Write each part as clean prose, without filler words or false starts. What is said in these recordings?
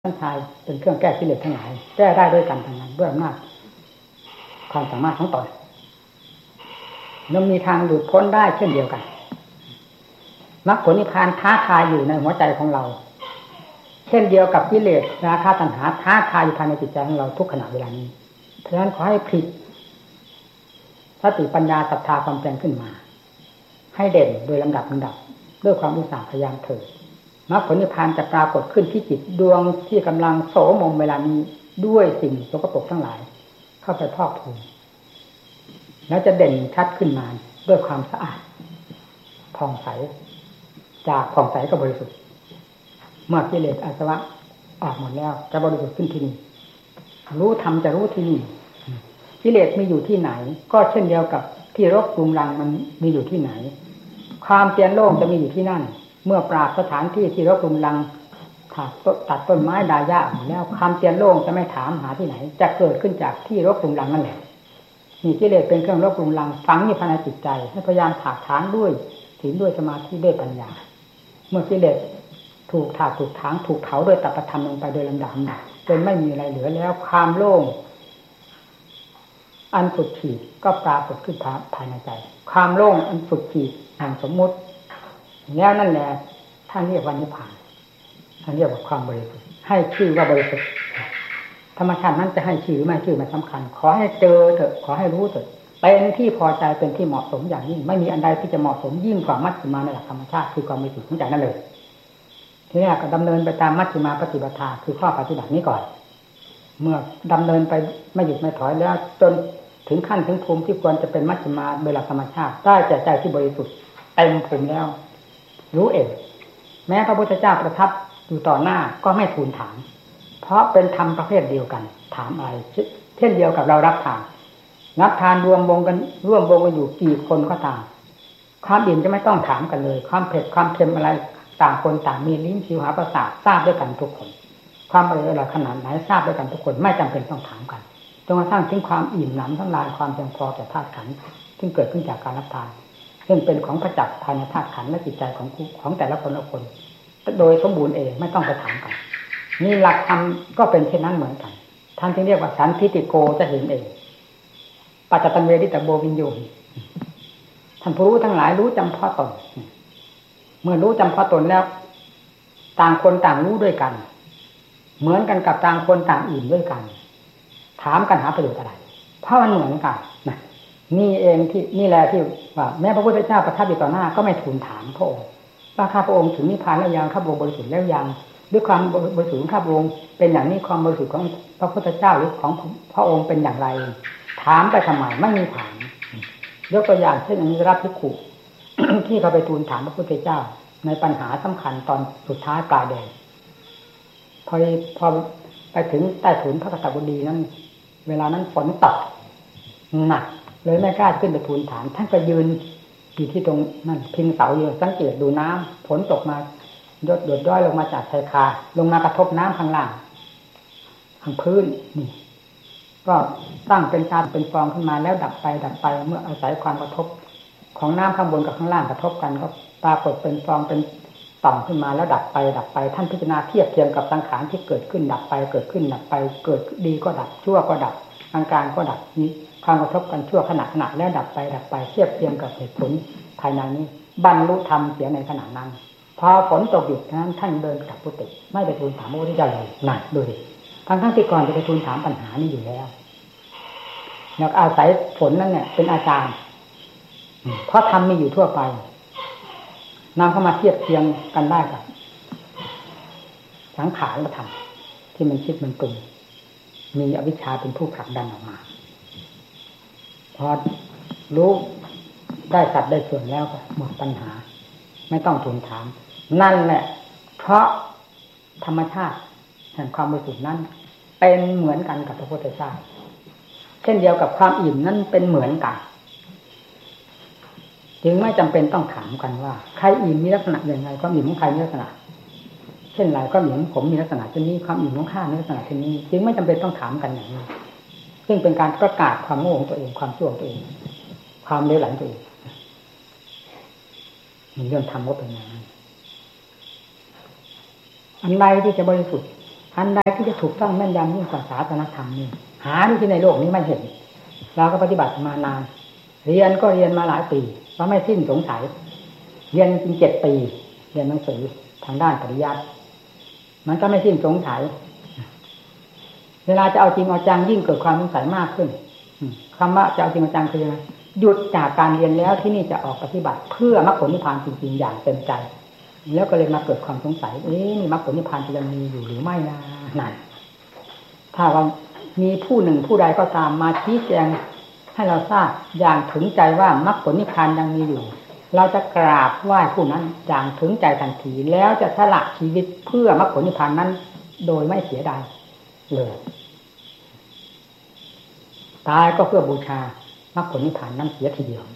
ท่านชายเป็นเครื่องแก้กิเลสทั้งหลายแก้ได้ด้วยกันทั้งนั้นด้วยอำนาจความสามารถของตนยังมีทางหลุดพ้นได้เช่นเดียวกันมรรคผลนิพพานท้าทายอยู่ในหัวใจของเราเช่นเดียวกับกิเลสราคะตัณหาท้าทายอยู่ภายในจิตใจของเราทุกขณะเวลานี้เพราะฉะนั้นขอให้ผลิตสติปัญญาศรัทธาความเพียรขึ้นมาให้เด่นโดยลำดับด้วยความอุตสาห์พยายามเถิดมรรคผลนิพพานจะปรากฏขึ้นที่จิตดวงที่กำลังโสมมเวลานี้ด้วยสิ่งสกปรกทั้งหลายเข้าไปพอกพูนแล้วจะเด่นชัดขึ้นมาด้วยความสะอาดผ่องใสจากผ่องใสก็บริสุทธิ์เมื่อกิเลสอาสวะออกหมดแล้วจะบริสุทธิ์ขึ้นที่นี่รู้ธรรมจะรู้ที่นี่กิเลสมีอยู่ที่ไหนก็เช่นเดียวกับที่รกรุงรังมันมีอยู่ที่ไหนความเปลี่ยนโล่งจะมีอยู่ที่นั่นเมื่อปราบสถานที่ที่รกรุงรังตัดต้นไม้ดาหญ้าออกแล้วความเปลี่ยนโล่งจะไม่ถามหาที่ไหนจะเกิดขึ้นจากที่รกรุงรังนั่นแหละนี่กิเลสเป็นเครื่องรกรุงรังฝังอยู่ภายในจิตใจให้พยายามถากถางด้วยศีลด้วยสมาธิด้วยปัญญาเมื่อกิเลสถูกถากถูกถางถูกเผาโดยตปธรรมลงไปโดยลำดับจนไม่มีอะไรเหลือแล้วความโล่งอันสุดขีดก็ปรากฏขึ้นภายในใจความโล่งอันสุดขีดแห่งสมมุติแล้วนั่นแหละท่านเรียกว่านิพพานท่านเรียกว่าความบริสุทธิ์ให้ชื่อว่าบริสุทธิ์ธรรมชาตินั้นจะให้ชื่อหรือไม่ชื่อไม่สำคัญขอให้เจอเถอะขอให้รู้เถอะเป็นที่พอใจเป็นที่เหมาะสมอย่างยิ่งไม่มีอันใดที่จะเหมาะสมยิ่งกว่ามัชฌิมาในหลักธรรมชาติคือความบริสุทธิ์ของใจนั่นเลยทีนี้ก็ดำเนินไปตามมัชฌิมาปฏิปทาคือข้อปฏิบัตินี้ก่อนเมื่อดำเนินไปไม่หยุดไม่ถอยแล้วจนถึงขั้นถึงภูมิที่ควรจะเป็นมัชฌิมาโดยหลักธรรมชาติได้แก่ใจที่บริสุทธิ์เต็มภูมิแล้วรู้เองแม้พระพุทธเจ้าประทับอยู่ต่อหน้าก็ไม่ทูลถามเพราะเป็นธรรมประเภทเดียวกันถามอะไรเช่นเดียวกับเรารับทานรวมวงกันอยู่กี่คนก็ตามความอิ่มจะไม่ต้องถามกันเลยความเผ็ดความเค็มอะไรต่างคนต่างมีลิ้นชิวหาประสาททราบด้วยกันทุกคนความอร่อยขนาดไหนทราบด้วยกันทุกคนไม่จำเป็นต้องถามกันจนกระทั่งถึงความอิ่มหนำทั้งลายความเพียงพอแก่ธาตุขันธ์ซึ่งเกิดขึ้นจากการรับทานซึ่งเป็นของประจักษ์ภายในธาตุขันธ์และจิตใจของแต่ละคนโดยสมบูรณ์เองไม่ต้องไปถามกันนี่หลักธรรมก็เป็นเช่นนั้นเหมือนกันท่านจึงเรียกว่าสันทิฏฐิโกจะเห็นเองปัจจตันเวทิตโบวินโยท่านผู้รู้ทั้งหลายรู้จำเพาะตนเมื่อรู้จำเพาะตนแล้วต่างคนต่างรู้ด้วยกันเหมือนกันกับต่างคนต่างอิ่มด้วยกันถามกันหาประโยชน์อะไรเพราะมันเหมือนกันนะนี่เองที่นี่แหละที่ว่าแม้พระพุทธเจ้าประทับอยู่ต่อหน้าก็ไม่ทูลถามพระองค์ว่าข้าพระองค์ถึงนิพพานแล้วยังข้าพระองค์บริสุทธิ์แล้วยังด้วยความบริสุทธิ์ของข้าพระองค์เป็นอย่างนี้ความบริสุทธิ์ของพระพุทธเจ้าหรือของพระองค์เป็นอย่างไรถามไปทำไมไม่มีถามยกตัวอย่างเช่นอนิรับภิกขุ ที่เขาไปทูลถามพระพุทธเจ้าในปัญหาสำคัญตอนสุดท้ายปลายแดงพอไปถึงใต้ถุนพระกฐบดีนั้นเวลานั้นฝนตกหนักเลยไม่กล้าขึ้นไปทูลถามท่านก็ยืนอยู่ที่ตรงนั่นพิงเสาอยู่สังเกตดูน้ำฝนตกมาหยดย้อยลงมาจากชายคาลงมากระทบน้ำข้างล่างข้างพื้นนี่ก็ตั้งเป็นการเป็นฟองขึ้นมาแล้วดับไปเมื่ออาศัยความกระทบของน้ำข้างบนกับข้างล่างกระทบกันก็ปรากฏเป็นฟองเป็นต่อมขึ้นมาแล้วดับไปท่านพิจารณาเทียบเทียงกับสังขารที่เกิดขึ้นดับไปเกิดขึ้นดับไปเกิดดีก็ดับชั่วก็ดับกลางก็ดับนี้ความกระทบกันชั่วขณะแล้วดับไปเทียบเทียงกับเหตุผลภายในนี้บรรลุธรรมเสียในขณะนั้นพอฝนตกหยุดนั้นท่านเดินกลับกุฏิไม่ไปทูลถามพระพุทธเจ้าเลยนั่นดูดิทั้งที่ก่อนจะไปทูลถามปัญหานี้อยู่แล้วอยากอาศัยฝนนั่นเนี่ยเป็นอาจารย์เพราะธรรมมีอยู่ทั่วไปนำเข้ามาเทียบเทียงกันได้กับสังขารธรรมที่มันคิดมันปรุงมีอวิชชาเป็นผู้ผลักดันออกมาพอรู้ได้สัตว์ได้ส่วนแล้วก็หมดปัญหาไม่ต้องทูลถามนั่นแหละเพราะธรรมชาติแห่งความบริสุทธิ์นั้นเป็นเหมือนกันกับพระพุทธเจ้าเช่นเดียวกับความอิ่มนั้นเป็นเหมือนกันจึงไม่จำเป็นต้องถามกันว่าใครอิ่มมีลักษณะอย่างไรความอิ่มของใครมีลักษณะเช่นไรความอิ่มของผมมีลักษณะเช่นนี้ความอิ่มของข้ามีลักษณะเช่นนี้จึงไม่จำเป็นต้องถามกันอย่างนี้ซึ่งเป็นการประกาศความโง่ของตัวเองความชั่วของตัวเองความเลวไหลของตัวเองเรื่องธรรมก็เป็นอย่างนั้นอันใดที่จะบริสุทธิ์อันใดที่จะถูกต้องแม่นยำยิ่งกว่าศาสนธรรมนี่หาที่ในโลกนี้ไม่เห็นเราก็ปฏิบัติมานานเรียนก็เรียนมาหลายปีก็ไม่สิ้นสงสัยเรียนจริง7 ปีเรียนหนังสือทางด้านปริยัติมันก็ไม่สิ้นสงสัยเวลาจะเอาจริงเอาจังยิ่งเกิดความสงสัยมากขึ้นคำว่าจะเอาจริงเอาจังคือยังไงหยุดจากการเรียนแล้วที่นี่จะออกปฏิบัติเพื่อมรรคผลนิพพานจริงๆอย่างเต็มใจแล้วก็เลยมาเกิดความสงสัยนี่มรรคผลนิพพานจะยังมีอยู่หรือไม่นะนั่นถ้าว่ามีผู้หนึ่งผู้ใดก็ตามมาชี้แจงให้เราทราบอย่างถึงใจว่ามรรคผลนิพพานยังมีอยู่เราจะกราบไหว้ผู้นั้นอย่างถึงใจทันทีแล้วจะสละชีวิตเพื่อมรรคผลนิพพานนั้นโดยไม่เสียดายเลยตายก็เพื่อบูชามรรคผลนิพพานนั้นเสียทีเดียว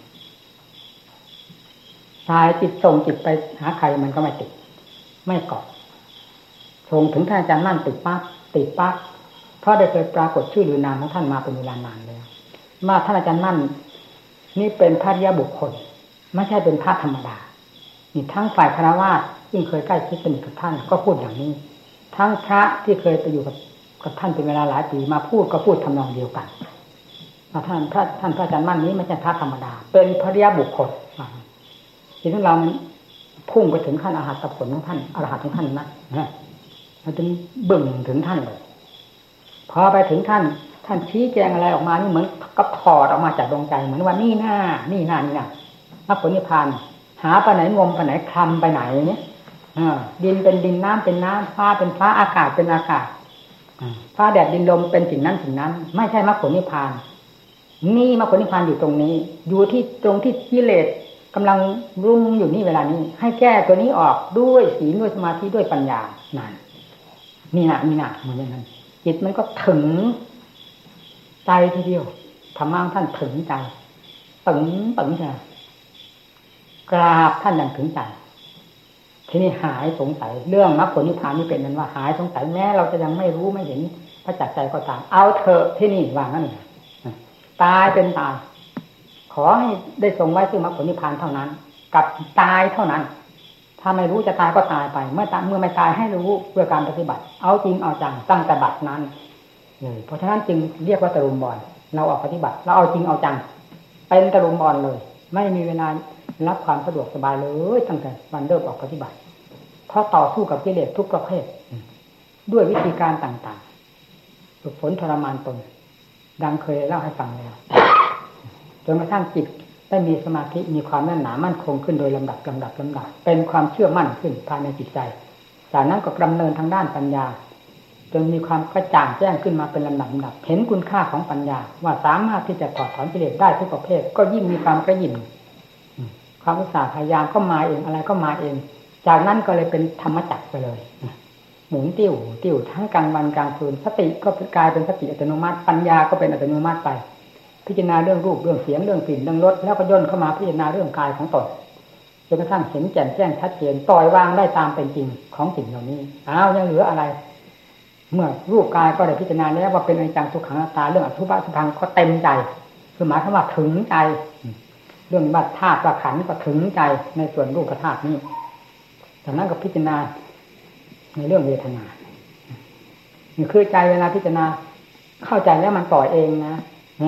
ตายจิตส่งจิตไปหาใครมันก็ไม่ติดไม่เกาะส่งถึงท่านอาจารย์มั่นติดปั๊บเพราะได้เคยปรากฏชื่อหรือนามของท่านมาเป็นเวลานานแล้วมาท่านอาจารย์มั่นนี่เป็นพระอริยบุคคลไม่ใช่เป็นพระธรรมดานี่ทั้งฝ่ายคฤหัสถ์ซึ่งเคยใกล้ชิดสนิทกับท่านก็พูดอย่างนี้ทั้งพระที่เคยไปอยู่กับท่านเป็นเวลาหลายปีมาพูดก็พูดทำนองเดียวกันท่านพระอาจารย์มั่นนี้ไม่ใช่พระธรรมดาเป็นพระอริยบุคคลที่ทั้งเราพุ่งไปถึงขั้นอรหัตผลของท่านอรหัตของท่านนะเราจึงบึ่งถึงท่านเลยพอไปถึงท่านชี้แจงอะไรออกมานี่เหมือนกับถอดออกมาจากดวงใจเหมือนว่านี่หน้ามรรคผลนิพพานหาไปไหนงมไปไหนคลำไปไหนเนี่ยดินเป็นดินน้ำเป็นน้ำฟ้าเป็นฟ้าอากาศเป็นอากาศฟ้าแดดดินลมเป็นสิ่งนั้นสิ่งนั้นไม่ใช่มรรคผลนิพพานนี่มรรคผลนิพพานอยู่ตรงนี้อยู่ที่ตรงที่กิเลสกำลังรุ่งอยู่นี่เวลานี้ให้แก้ตัวนี้ออกด้วยศีลด้วยสมาธิด้วยปัญญานั่นนี่นะเหมือนอย่างนั้นจิตมันก็ถึงใจทีเดียวธรรมะท่านถึงใจตึงใช่กราบท่านอย่างถึงใจทีนี้หายสงสัยเรื่องมรรคผลนิพพานนี่เป็นนั้นว่าหายสงสัยแม้เราจะยังไม่รู้ไม่เห็นพระจักใจก็ตามเอาเถอะที่นี่ว่างั้นตายเป็นตายขอให้ได้ทรงไว้ซึ่งมรรคผลนิพพานเท่านั้นกับตายเท่านั้นถ้าไม่รู้จะตายก็ตายไปเมื่อไม่ตายให้รู้เพื่อการปฏิบัติเอาจริงเอาจังตั้งแต่บัดนั้นเลยเพราะฉะนั้นจึงเรียกว่าตะลุมบอลเราออกปฏิบัติเราเอาจริงเอาจังเป็นตะลุมบอลเลยไม่มีเวลารับความสะดวกสบายเลยตั้งแต่วันเริ่มออกปฏิบัติเพราะต่อสู้กับกิเลสทุกประเภทด้วยวิธีการต่างๆฝึกฝนทรมานตนดังเคยเล่าให้ฟังแล้วจนกระทั่งจิตได้มีสมาธิมีความแน่นหนามั่นคงขึ้นโดยลำดับเป็นความเชื่อมั่นขึ้นภายในจิตใจจากนั้นก็ดำเนินทางด้านปัญญาจนมีความกระจ่างแจ้งขึ้นมาเป็นลำดับเห็นคุณค่าของปัญญาว่าสามารถที่จะถอดถอนกิเลสได้ทุกประเภทก็ยิ่งมีความกระหยิ่มความอุตสาห์พยายามก็มาเองอะไรก็มาเองจากนั้นก็เลยเป็นธรรมจักรไปเลยหมุนติ้วทั้งกลางวันกลางคืนสติก็กลายเป็นสติอัตโนมัติปัญญาก็เป็นอัตโนมัติไปพิจารณาเรื่องรูปเรื่องเสียงเรื่องกลิ่นเรื่องรสแล้วก็ย่นเข้ามาพิจารณาเรื่องกายของตนจนกระทั่งเห็นแจ่มแจ้งชัดเจนปล่อยวางได้ตามเป็นจริงของสิ่งเหล่านี้ยังเหลืออะไรเมื่อรูปกายก็ได้พิจารณาแล้วว่าเป็นอนิจจังทุกขังอนัตตาเรื่องอสุภะสุพังก็เต็มใจคือหมายความว่าถึงใจเรื่องบัตธาตุขันธ์ก็ถึงใจในส่วนรูปธาตุนี้จากนั้นก็พิจารณาในเรื่องเวทนานี่คือใจเวลาพิจารณาเข้าใจแล้วมันปล่อยเองนะ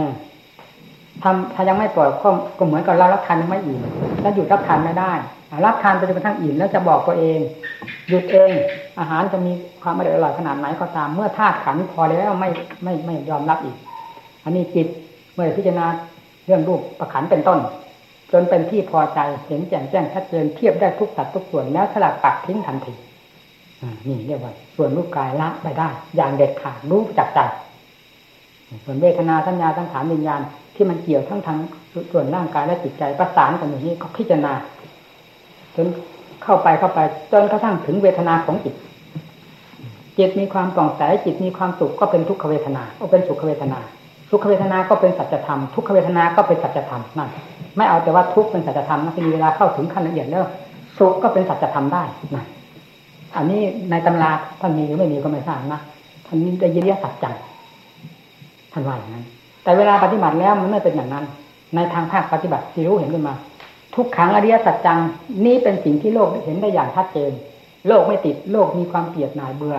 ถ้ายังไม่ปล่อยก็เหมือนกับเรารับทานยังไม่อิ่มแล้วหยุดรับทานไม่ได้รับทานไปจนกระทั่งอิ่มแล้วจะบอกตัวเองหยุดเองอาหารจะมีความอร่อยขนาดไหนก็ตามเมื่อธาตุขันธ์พอแล้วไม่ยอมรับอีกอันนี้จิตเมื่อพิจารณาเรื่องรูปประขันเป็นต้นจนเป็นที่พอใจเห็นแจ่มแจ้งชัดเจนเทียบได้ทุกสัดทุกส่วนแล้วสลัดปัดทิ้งทันทีนี่เรียกว่าส่วนรูปกายละไปได้อย่างเด็ดขาดรู้จักใจส่วนเวทนาสัญญาสังขารวิญญาณที่มันเกี่ยวทั้งส่วนร่างกายและจิตใจประสานกันอย่างนี้ก็พิจารณาจนเข้าไปจนกระทั่งถึงเวทนาของจิตมีความปล่องใสจิตมีความสุขก็เป็นทุกขเวทนาก็เป็นสุขเวทนาสุขเวทนาก็เป็นสัจธรรมทุกขเวทนาก็เป็นสัจธรรมนั่นไม่เอาแต่ว่าทุกข์เป็นสัจธรรมนะทีเวลาเข้าถึงขั้นละเอียดแล้วสุขก็เป็นสัจธรรมได้นะอันนี้ในตำราท่านมีหรือไม่มีก็ไม่ทราบนะท่านมีได้ยินเรียกสัจจังท่านว่าอย่างนั้นแต่เวลาปฏิบัติแล้วมันไม่เป็นอย่างนั้นในทางภาคปฏิบัติที่รู้เห็นขึ้นมาทุกขังอริยสัจจังนี่เป็นสิ่งที่โลกเห็นได้อย่างชัดเจนโลกไม่ติดโลกมีความเกลียดหน่ายเบื่อ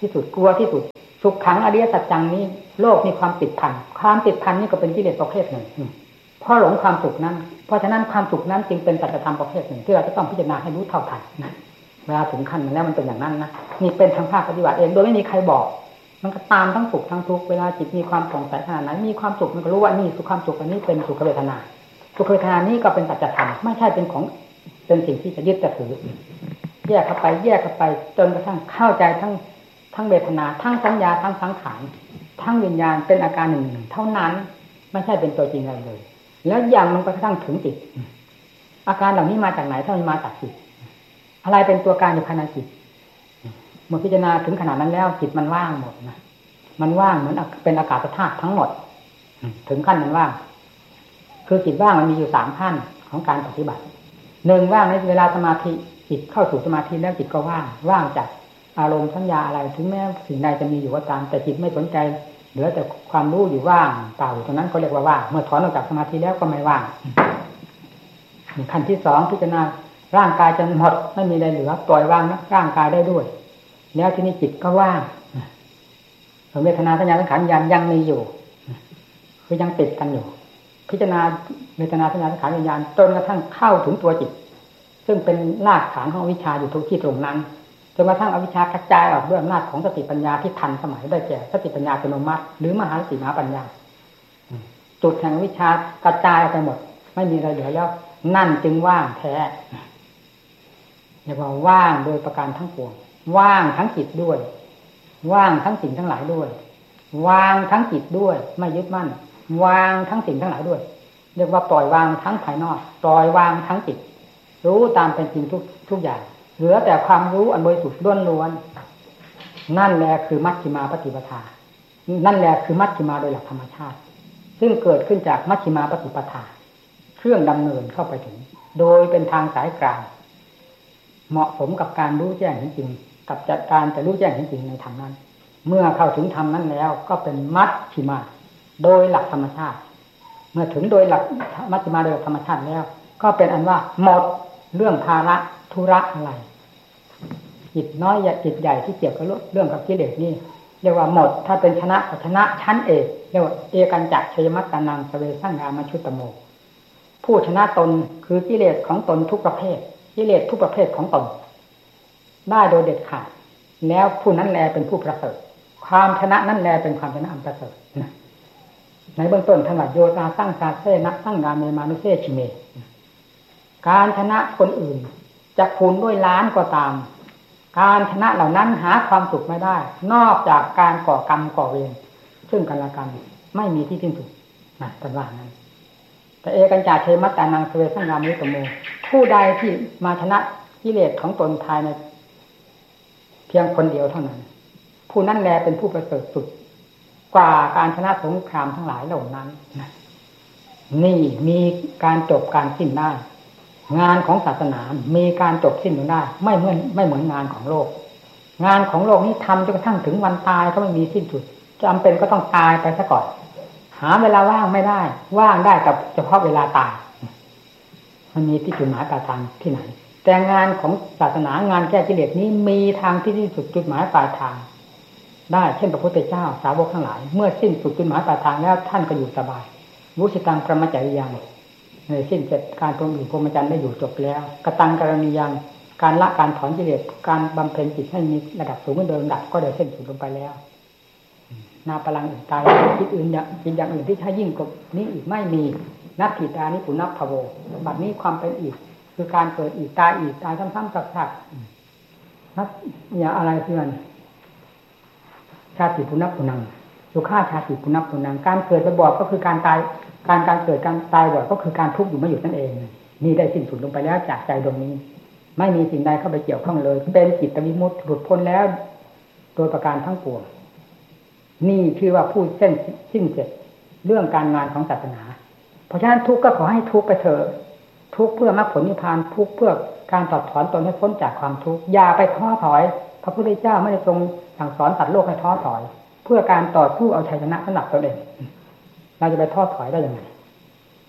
ที่สุดกลัวที่สุดสุขขังอริยสัจจังนี้โลกมีความติดพันความติดพันนี่ก็เป็นกิเลสประเภทหนึ่งเพราะหลงความสุขนั้นเพราะฉะนั้นความสุขนั้นจึงเป็นสัจธรรมประเภทหนึ่งที่เราจะต้องพิจารณาให้รู้เท่าทันนะเวลาถึงขั้นมันแล้วมันเป็นอย่างนั้นนะนี่เป็นทางภาคปฏิบัติเองโดยไม่มีใครบอกมันก็ตามทั้งสุขทั้งทุกข์เวลาจิตมีความผ่องใสขนาดไหนมีความสุขมันก็รู้ว่านี่สุขความสุขอันนี้เป็นสุขเวทนาสุขเวทนานี้ก็เป็นสัจธรรมไม่ใช่เป็นของเป็นสิ่งที่จะยึดจะถือแยกเข้าไปจนกระทั่งเข้าใจทั้งเวทนาทั้งสัญญาทั้งสังขารทั้งวิญญาณเป็นอาการหนึ่งเท่านั้นไม่ใช่เป็นตัวจริงอะไรเลยแล้วอย่างมันกระทั่งถึงจิตอาการเหล่านี้มาจากไหนถ้ามันมาจากจิตอะไรเป็นตัวการอยู่ภายในจิตเมื่อพิจารณาถึงขนาดนั้นแล้วจิตมันว่างหมดนะมันว่างเหมือนเป็นอากาศธาตุทั้งหมดถึงขั้นมันว่างคือจิตว่างมันมีอยู่3ขั้นของการปฏิบัติ1ว่างในเวลาสมาธิจิตเข้าสู่สมาธิแล้วจิตก็ว่างจากอารมณ์สัญญาอะไรถึงแม้สิ่งใดจะมีอยู่ก็ตามแต่จิตไม่สนใจเหลือแต่ความรู้อยู่ว่างเปล่าอยู่ตรงนั้นก็เรียกว่าว่างเมื่อถอนออกจากสมาธิแล้วก็ไม่ว่างขั้นที่2พิจารณาร่างกายจนหมดไม่มีอะไรเหลือปล่อยวางร่างกายได้ด้วยแล้วที่นี้จิตก็ว่างเวทนาสัญญาสังขารยังมีอยู่คือยังติดกันอยู่พิจารณาเวทนาสัญญาสังขารวิญญาณจนกระทั่งเข้าถึงตัวจิตซึ่งเป็นรากฐานของวิชาอยู่ทุกที่ตรงนั้นจนกระทั่งอวิชชากระจายออกด้วยอำนาจของสติปัญญาที่ทันสมัยได้แก่สติปัญญาอัตโนมัติหรือมหาสติมหาปัญญาจุดแห่งวิชากระจายออกไปหมดไม่มีอะไรเหลือแล้วนั่นจึงว่างแท้เรียกว่าว่างโดยประการทั้งปวงว่างทั้งจิตด้วยว่างทั้งสิ่งทั้งหลายด้วยวางทั้งจิตด้วยไม่ยึดมั่นวางทั้งสิ่งทั้งหลายด้วยเรียกว่าปล่อยวางทั้งภายนอกปล่อยวางทั้งจิตรู้ตามเป็นจริงทุกอย่างเหลือแต่ความรู้อันบริสุทธิ์ล้วนๆนั่นแหละคือมัชฌิมาปฏิปทานั่นแหละคือมัชฌิมาโดยหลักธรรมชาติซึ่งเกิดขึ้นจากมัชฌิมาปฏิปทาเครื่องดำเนินเข้าไปถึงโดยเป็นทางสายกลางเหมาะสมกับการรู้แจ้งจริงกับจัดการจะรู้แจ้งจริงในธรรมนั้นเมื่อเข้าถึงธรรมนั้นแล้วก็เป็นมัชฌิมาโดยหลักธรรมชาติเมื่อถึงโดยหลักมัชฌิมาโดยธรรมชาติแล้วก็เป็นอันว่าหมดเรื่องภาระธุระอะไรจิตน้อยจิตใหญ่ที่เกี่ยวกับเรื่องกับกิเลสนี่เรียกว่าหมดถ้าเป็นชนะชั้นเอกเรียกว่าเอกันจักชัยมัตตานังสเวสังฆามัชชุตโมผู้ชนะตนคือกิเลสของตนทุกประเภทกิเลสทุกประเภทของตนได้โดยเด็ดขาดแล้วผู้นั้นแลเป็นผู้ประเสริฐความชนะนั้นแลเป็นความชนะอันประเสริฐในเบื้องต้นท่านว่าโยตาสร้างสาเสนักสร้างงานเมมานุเซชิเมการชนะคนอื่นจะคูณด้วยล้านก็ตามการชนะเหล่านั้นหาความสุขไม่ได้นอกจากการก่อกรรมก่อเวรซึ่งกันและกันไม่มีที่สิ้นสุดนะท่านว่านั้นแต่เอกัญจาเชมัตตานังสเวสังฆามิตโมผู้ใดที่มาชนะกิเลสของตนภายในเพียงคนเดียวเท่านั้นผู้นั้นแลเป็นผู้ประเสริฐสุดกว่าการชนะสงครามทั้งหลายเหล่านั้นนี่มีการจบการสิ้นได้งานของศาสนามีการจบสิ้นลงได้ไม่เหมือนงานของโลกงานของโลกนี้ทำจนกระทั่งถึงวันตายก็ไม่มีสิ้นสุดจำเป็นก็ต้องตายไปซะก่อนหาเวลาว่างไม่ได้ว่างได้กับเฉพาะเวลาตายมันมีที่จุดหมายปลายทางที่ไหนแต่งานของศาสนางานแก้กิเลสนี้มีทางที่สุดจุดหมายปลายทางได้เช่นพระพุทธเจ้าสาวกทั้งหลายเมื่อสิ้นสุดจุดหมายปลายทางแล้วท่านก็อยู่สบายวุฒิตังพรหมจริยังในสิ้นเสร็จการพรหมอยู่พรหมจรรย์ได้อยู่จบแล้วกตังกรณียังการละการถอนกิเลสการบำเพ็ญจิตให้มีระดับสูงขึ้นโดยลำดับก็ได้สิ้นสุดลงไปแล้วนาพลังอื่นตายคิดอื่นอย่างอื่นที่ใช้ยิ่งกว่านี้อีกไม่มีนัตถิตานิปุณัพพโวบัดนี้ความเป็นอีกคือการเกิดอีกตายซ้ำๆซักๆนักอย่างอะไรเพื่อนชาติปุณณปุณังสุขาชาติปุณณปุณังการเกิดบ่อยก็คือการตายการเกิดการตายบ่อยก็คือการทุกข์อยู่ไม่หยุดนั่นเองนี่ได้สิ้นสุดลงไปแล้วจากใจดวงนี้ไม่มีสิ่งใดเข้าไปเกี่ยวข้องเลยเป็นจิตวิมุตติหลุดพ้นแล้วโดยประการทั้งปวงนี่คือว่าผู้สิ้นเสร็จเรื่องการงานของศาสนาเพราะฉะนั้นทุกข์ก็ขอให้ทุกข์ไปเถอะทุกข์เพื่อมรรคผลนิพพานทุกข์เพื่อการถอดถอนตนให้พ้นจากความทุกข์อย่าไปท้อถอยพระพุทธเจ้าไม่ได้ทรงสั่งสอนสัตว์โลกให้ท้อถอยเพื่อการต่อสู้เอาชัยชนะสำหรับตนเองเราจะไปท้อถอยได้ยังไง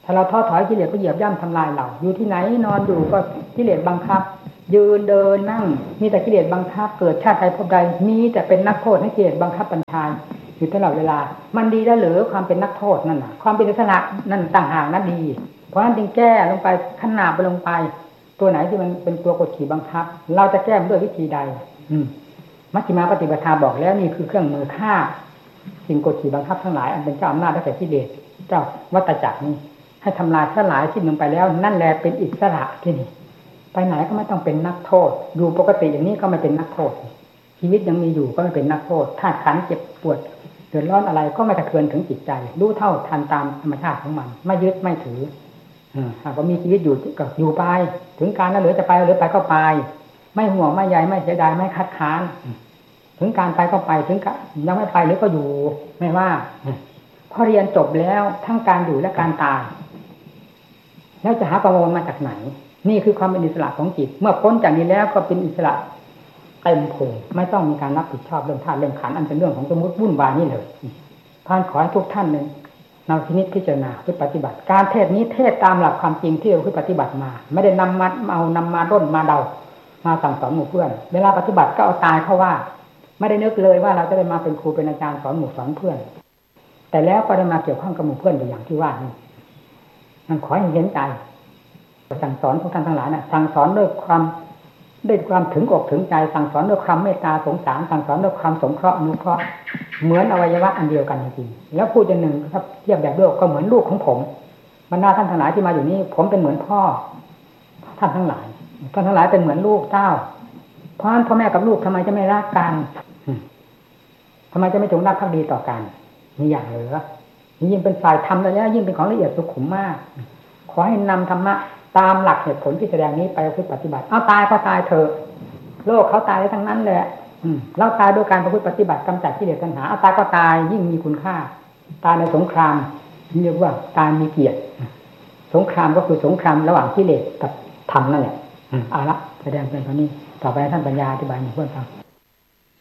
ถ้าเราท้อถอยกิเลสก็เหยียบย่ำทำลายเราอยู่ที่ไหนนอนอยู่ก็กิเลสบังคับยืนเดินนั่งมีแต่กิเลสบังคับเกิดชาติใดพบใดมีแต่เป็นนักโทษให้กิเลสบังคับบัญชาอยู่ตลอดเวลามันดีได้หรือความเป็นนักโทษนั่นน่ะความเป็นอิสระนั่นต่างหากนั้นดีเพราะฉะนั้นจึงแก้ลงไปขนาบไปลงไปตัวไหนที่มันเป็นตัวกดขี่บังคับเราจะแก้ด้วยวิธีใดมัชฌิมาปฏิปทาบอกแล้วนี่คือเครื่องมือฆ่าสิ่งกดขี่บังคับทั้งหลายอันเป็นเจ้าอำนาจและแต่กิเลสเจ้าวัฏจักรนี้ให้ทำลายสลายสิ้นลงไปแล้วนั่นแหละเป็นอิสระที่นี่ไปไหนก็ไม่ต้องเป็นนักโทษอยู่ปกติอย่างนี้ก็ไม่เป็นนักโทษชีวิตยังมีอยู่ก็ไม่เป็นนักโทษธาตุขันธ์เจ็บปวดเดือดร้อนอะไรก็ไม่กระเทือนถึงจิตใจรู้เท่าทันตามธรรมชาติของมันไม่ยึดไม่ถือหากว่ามีชีวิตอยู่ก็อยู่ไปถึงการแล้วเหลือจะไปหรือไปก็ไปไม่ห่วงไม่ใยไม่เสียดายไม่คัดค้านถึงการไปก็ไปถึงยังไม่ไปหรือก็อยู่ไม่ว่าพอเรียนจบแล้วทั้งการอยู่และการตายแล้วจะหาประโมลมาจากไหนนี่คือความเป็นอิสระของจิตเมื่อพ้นจากนี้แล้วก็เป็นอิสระเต็มภูมิไม่ต้องมีการรับผิดชอบเรื่องธาตุเรื่องขันธ์อันเป็นเรื่องของสมมติวุ่นวายนี่เลยท่านขอให้ทุกท่านเลยนำพินิจพิจารณาเพื่อปฏิบัติการเทศนี้เทศตามหลักความจริงที่เราคือปฏิบัติมาไม่ได้นำมาด้นมาเดามาสั่งสอนหมู่เพื่อนเวลาปฏิบัติก็เอาตายเข้าว่าไม่ได้นึกเลยว่าเราจะได้มาเป็นครูเป็นอาจารย์สอนหมู่สอนเพื่อนแต่แล้วก็ได้มาเกี่ยวข้องกับหมู่เพื่อนอย่างที่ว่านี่มันขอให้เห็นใจสั่งสอนพวกท่านทั้งหลายน่ะสั่งสอนด้วยความถึงอกถึงใจสั่งสอนด้วยความเมตตาสงสารสั่งสอนด้วยความสงเคราะห์อนุเคราะห์เหมือนอวัยวะอันเดียวกันจริงๆแล้วพูดอย่างหนึ่งครับเทียบแบบโลกก็เหมือนลูกของผมบรรดาท่านทั้งหลายที่มาอยู่นี่ผมเป็นเหมือนพ่อท่านทั้งหลายเป็นเหมือนลูกเต้าเพราะฉะนั้นพ่อแม่กับลูกทำไมจะไม่รักกันทำไมจะไม่จงรักภักดีต่อกันมีอย่างเหลือยิ่งเป็นฝ่ายธรรมแล้วยิ่งเป็นของละเอียดสุขุมมากขอให้นำธรรมะตามหลักเหตุผลที่แสดงนี้ไปปฏิบัติเอาตายก็ตายเถอะโลกเขาตายได้ทั้งนั้นแหละเราตายโดยการประพฤติปฏิบัติกำจัดกิเลสตัณหาเอาตายก็ตายยิ่งมีคุณค่าตายในสงครามเรียกว่าตายมีเกียรติสงครามก็คือสงครามระหว่างกิเลสกับธรรมนั่นแหละเอาละแสดงเป็นตอนนี้ต่อไปท่านปัญญาอธิบายให้เพื่อนฟัง